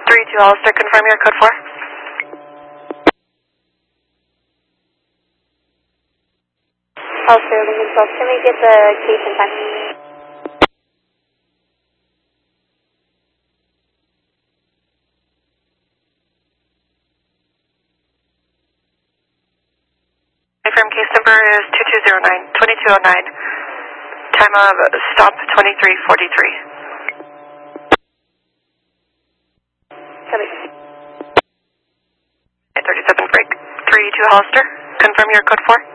32 Hollister, confirm your code 4. Hollister, Lincoln 12, can we get the case in time? Confirm case number is 2209, 2209. Time of stop 2343. Copy. 37 break. 32 Hollister, confirm your code 4.